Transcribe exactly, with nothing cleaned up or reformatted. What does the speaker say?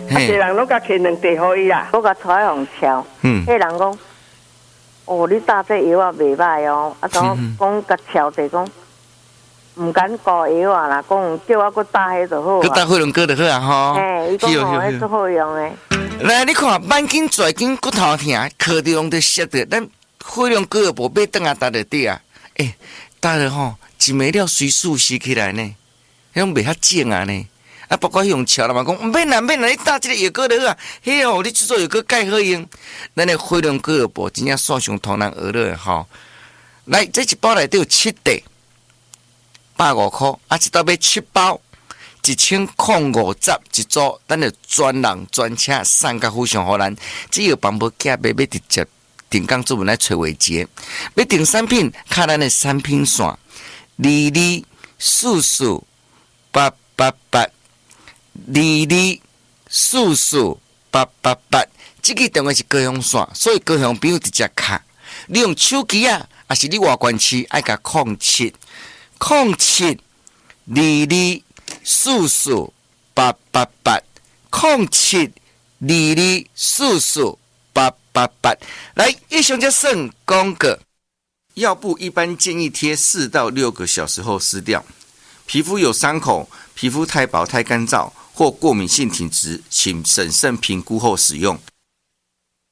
啊，一人拢甲摕两袋互伊啦， 我甲带互敲，嗯，迄人讲，哦，你打这药啊袂歹哦，啊，讲讲甲敲者讲，毋敢搞药啊啦，讲叫我搁打迄就好啊， 搁打火龙果就好啊吼， 嘿，伊讲哦，迄最好用诶。 来，你看，慢筋、拽筋、骨头疼，靠着用得摔的，咱火龙果无买顿啊，打得底啊，诶，打了吼，一枚了随速吸起来呢，迄种袂遐正啊呢。啊，包括用桥了嘛，讲唔免啦，免啦，你打这个药膏就好啊。嘿哦，你制作药膏介好用，咱的火龙果部真正线上同人而乐吼。来，这一包内底有七袋，百五块，啊，一袋要七包，一千零五十一组，咱就专人专车送到府上互咱。只要帮无寄买，要直接定岗主文来找维杰。要订产品，看咱的产品线，二二四四八八八。二二四四八八八，这个电话是高雄线，所以高雄朋友直接卡。你用手机啊，还是你外关市爱甲零七零七二二四四八八八零七二二四四八八八。来，以上就算广告。药布一般建议贴四到六个小时后撕掉。皮肤有伤口、皮肤太薄、太干燥或过敏性体质，请审慎评估后使用。